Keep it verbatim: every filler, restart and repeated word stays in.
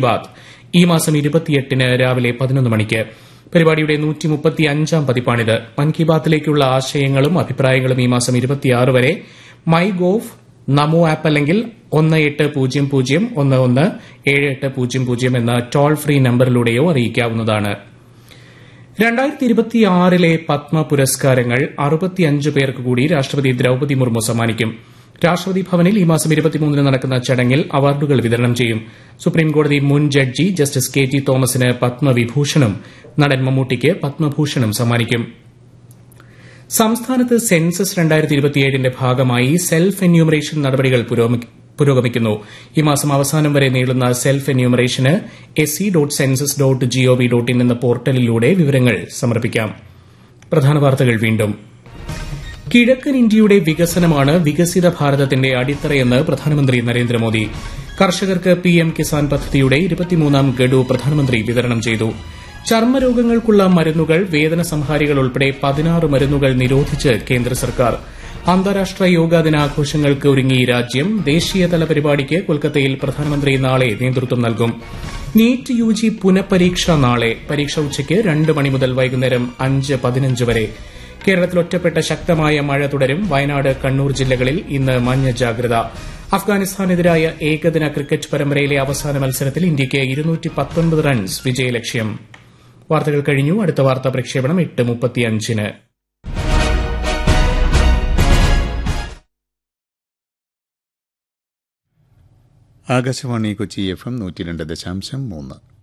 ബാത് ഈ മാസം ഇരുപത്തിയെട്ടിന് രാവിലെ പതിനൊന്ന് മണിക്ക്. പരിപാടിയുടെ നൂറ്റി മുപ്പത്തിയഞ്ചാം പതിപ്പാണിത്. മൻ കി ബാത്തിലേക്കുള്ള ആശയങ്ങളും അഭിപ്രായങ്ങളും ഈ മാസം ഇരുപത്തിയാറ് വരെ മൈ ഗോവ്, നമോ ആപ്പ് അല്ലെങ്കിൽ ഒന്ന് എട്ട് പൂജ്യം പൂജ്യം ഒന്ന് ഒന്ന് ഏഴ് എട്ട് പൂജ്യം പൂജ്യം എന്ന ടോൾ ഫ്രീ നമ്പറിലൂടെയോ അറിയിക്കാവുന്നതാണ്. രണ്ടായിരത്തി ഇരുപത്തിയാറിലെ പത്മ പുരസ്കാരങ്ങൾ അറുപത്തിയഞ്ച് പേർക്ക് കൂടി രാഷ്ട്രപതി ദ്രൌപദി മുർമു സമ്മാനിക്കും. രാഷ്ട്രപതി ഭവനിൽ ഈ മാസം ഇരുപത്തിമൂന്നിന് നടക്കുന്ന ചടങ്ങിൽ അവാർഡുകൾ വിതരണം ചെയ്യും. സുപ്രീംകോടതി മുൻ ജഡ്ജി ജസ്റ്റിസ് കെ ടി തോമസിന് പത്മവിഭൂഷണും നടൻ മമ്മൂട്ടിക്ക് പത്മഭൂഷണും സമ്മാനിക്കും. സംസ്ഥാനത്ത് സെൻസസ് രണ്ടായിരത്തി ഇരുപത്തിയേഴിന്റെ ഭാഗമായി സെൽഫ് എന്യൂമറേഷൻ നടപടികൾ പുരോഗമിക്കുന്നു. ഈ മാസം അവസാനം വരെ നീളുന്ന self എന്യൂമറേഷന് S C dot census dot G O V dot in എന്ന പോർട്ടലിലൂടെ വിവരങ്ങൾ സമർപ്പിക്കാം. പ്രധാന വാർത്തകൾ വീണ്ടും. കിഴക്കൻ ഇന്ത്യയുടെ വികസനമാണ് വികസിത ഭാരതത്തിന്റെ അടിത്തറയെന്ന് പ്രധാനമന്ത്രി നരേന്ദ്രമോദി. കർഷകർക്ക് പിഎം കിസാൻ പദ്ധതിയുടെ ഇരുപത്തിമൂന്നാം ഗഡു പ്രധാനമന്ത്രി വിതരണം ചെയ്തു. ചർമ്മരോഗങ്ങൾക്കുള്ള മരുന്നുകൾ, വേദന സംഹാരികൾ ഉൾപ്പെടെ പതിനാറ് മരുന്നുകൾ നിരോധിച്ച് കേന്ദ്ര സർക്കാർ. അന്താരാഷ്ട്ര യോഗാ ദിനാഘോഷങ്ങൾക്ക് ഒരുങ്ങി രാജ്യം. ദേശീയതല പരിപാടിക്ക് കൊൽക്കത്തയിൽ പ്രധാനമന്ത്രി നാളെ നേതൃത്വം നൽകും. നീറ്റ് യുജി പുനഃപരീക്ഷ നാളെ. പരീക്ഷ ഉച്ചയ്ക്ക് രണ്ട് മണി മുതൽ വൈകുന്നേരം അഞ്ച് പതിനഞ്ച് വരെ. കേരളത്തിൽ ഒറ്റപ്പെട്ട ശക്തമായ മഴ തുടരും. വയനാട്, കണ്ണൂർ ജില്ലകളിൽ ഇന്ന് മഞ്ഞ ജാഗ്രത. അഫ്ഗാനിസ്ഥാനെതിരായ ഏകദിന ക്രിക്കറ്റ് പരമ്പരയിലെ അവസാന മത്സരത്തിൽ ഇന്ത്യയ്ക്ക് ഇരുന്നൂറ്റി പത്തൊൻപത് റൺസ് വിജയലക്ഷ്യം. വാർത്തകൾ കഴിഞ്ഞു. അടുത്ത വാർത്താ പ്രക്ഷേപണം എട്ട് മുപ്പത്തിയഞ്ചിന്. ആകാശവാണി കൊച്ചി എഫ് എം നൂറ്റി രണ്ട് ദശാംശം മൂന്ന്.